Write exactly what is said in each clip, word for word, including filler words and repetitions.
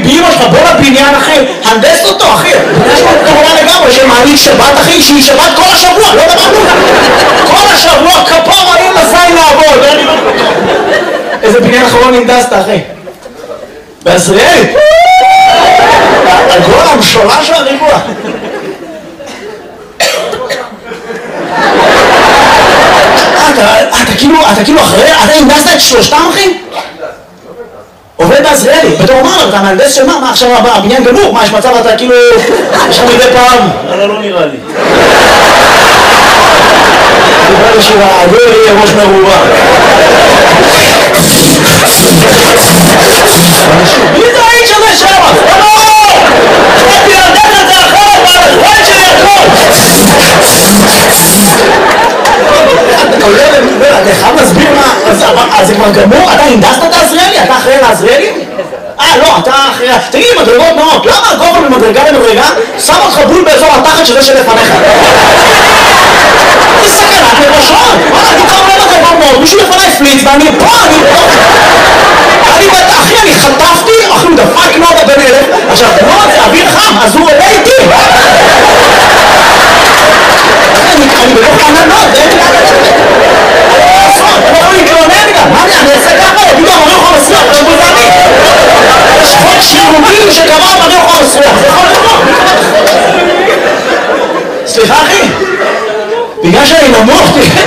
באמא שלך, בוא לבניין אחי, הנדס אותו אחי, יש לו תורה לגמרי שמעלית שבת אחי, שהיא שבת כל השבוע, לא דברנו, כל השבוע כפור האם לזין לעבוד, איזה בניין אחרון הנדסת אחי? בעזריאלי, הגול המשולש של הריבוע. אתה כאילו, אתה כאילו אחרי, אתה הנדסת את שלושתם אחי? עובד בעזריאלי, ואתה אומר, אתה מהנדס של מה? מה עכשיו הבניין גמור? מה יש מצב אתה כאילו, עכשיו מדי פעם? לא, לא נראה לי. נראה לי שהעגול יהיה ראש מרובה. מי זה האיש הזה שם? לא! תראי להנדס את זה אחרת, והזמן שלי הכל! אתה חייב להסביר מה, אז זה כבר גמור? אתה הנדסת את העזריאלי? אתה אחראי לעזריאלי? אה לא, אתה אחראי, תגיד לי מדרגות נאות, למה הגובה ממדרגה למדרגה שם אותך בול באזור התחת שזה שלפניך? זה סכנת נפשות, וואלה, אני קרוב למדרגות נאות, מישהו לפניי פליץ ואני פה, אני פה אני בטח, אחי, אני חטפתי, אחי, הוא דפק נודה בן אלף, עכשיו, נוד זה אוויר חם, אז הוא עולה איתי אני בתוך עננות, אין לי לעשות, אני יכול להתלונן גם, מה אני, אני אעשה ככה, יגידו, אמרי יכול לסלוח, זה בוזני יש חוק שירותי שקבע אמרי יכול לסלוח, זה יכול לקרות סליחה אחי, בגלל שאני נמוך,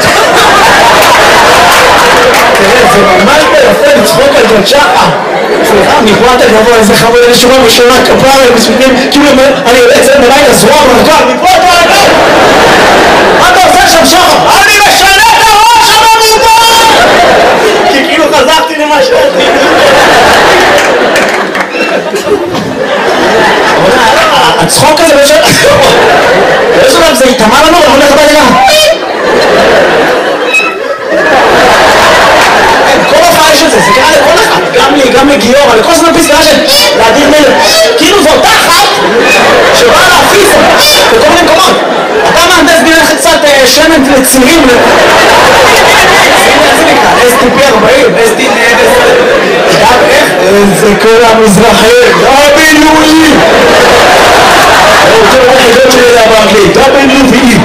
תראה, זה ממש ביפה לצחוק על ג'ון שחר סליחה, מפרט הגבוה, איזה חמוד, אני שומע ראשונה, כפרה, הם מספיקים, כאילו אני יוצא את זה מלילה, זרוע מרכב, מפרט הגבוה מה אתה עושה שם שחר? אני משנה את הראש המרובה! כי כאילו חזרתי למה שאתי הצחוק הזה בשביל... יש עליו, זה יתאמה לנו, אני הולך הבא גם כל הופעה יש את זה, זה קרה לכל אחד גם לי, גם לגיורא, לכל זמן פסקה של להדיר מלך כאילו זו אותה אחת שבאה להפיס בכל מיני מקומות אתה מהנדס בינך קצת שמן לצירים זה נקרא, אס טי פי ארבעים, אס טי איך? זה כל המזרחים, דאבליו-אי אותו היחידות שלי זה באנגלית, דאבליו-אי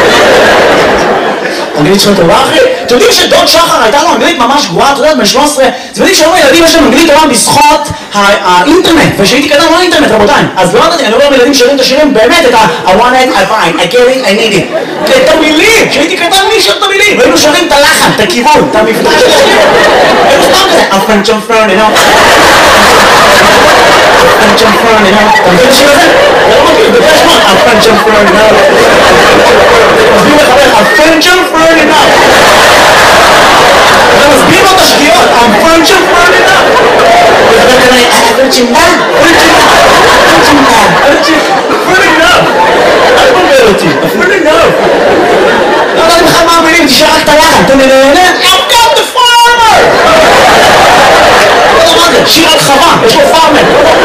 אנגלית שלך טובה אחי? אתם יודעים שדוד שחר הייתה לו אנגלית ממש גרועה, אתה יודעת, מ-שלוש עשרה אתם יודעים שהיום הילדים יש להם אנגלית טובה בזכות האינטרנט ושהייתי קטן לא אינטרנט רבותיי אז לא יודעת, אני לא רואה ילדים שרים את השירים באמת את ה- I want it, I find, I get it, I need it את המילים, שהייתי קטן מי שר את המילים והיינו שרים את הלחן, את הכיוון, את המבטא של השיר היינו סתם כזה A French and Fern, you know A French and Fern, you know אתה מבין את השיר הזה? זה לא מכיר, בגלל שמות A French and Fern, you know מסביר לחבר A French and Fern, you know אתה מסביר לו את השגיאות A French and Fern, you know וחבר כזה, פרצ'ינדה, פרצ'ינדה, פרצ'ינדה, פרצ'ינדה, פרצ'ינדה, אל תבלבל אותי, פרצ'ינדה. לא יודעת בכלל מה המילים, תשאר רק את הלחן, אתה מנהנה, I've got the farmer! לא יודע מה זה, שיר על חווה, יש לו פארמר.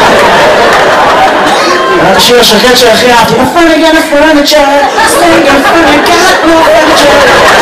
היה השיר השקט שהכי אהבתי, A friend again, a furniture, staying in front, I got no furniture,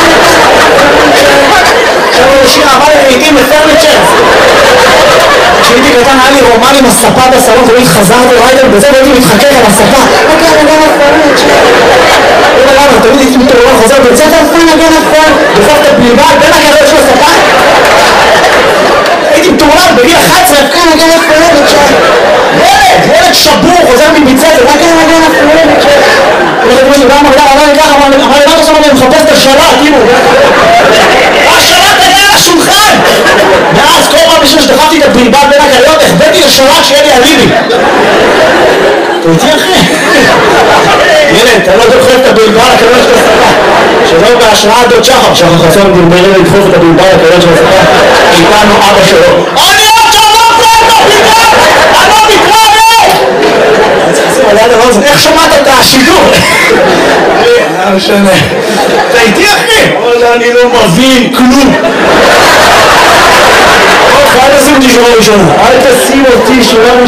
עכשיו שיר אהבה לעיתים לפרניצ'ר כשהייתי קטן היה לי רומן עם הספה בסלון תמיד חזרתי ראיתם בזה והייתי מתחכך על הספה אוקיי, אני גם הפרניצ'ר לא יודע למה, תמיד הייתי מתעורר חוזר בית ספר פן, אגן הפרן דופק את הבלבל בין הגדול של הספה הייתי מתעורר בגיל אחת עשרה כן, אגן הפרניצ'ר ילד, ילד שבור חוזר מבית ספר אגן, אגן הפרניצ'ר הולכת מישהו גם אמר לי ככה אמר לי מה אתה שם אני מחפש את השלט כאילו השלט היה על השולחן ואז כל פעם בשביל שדחפתי את הבלבל בין הגליות החבאתי לשלט שיהיה לי אליבי אתה איתי אחי? ילד, אתה לא דוחף את הבלבל הכליות של הספה שלא בהשראה דוד שחר שחר חסון דלברי לדחוף את הבלבל הכליות של הספה איתנו אבא שלו אני עוד שלום פה את הבלבל אני לא מתראה אני צריך לשים עליה דבר איך שמעת את השידור? לא משנה אתה איתי אחי? אני לא מבין כלום אל תשים אותי שורה ראשונה אל תשים אותי שורה ראשונה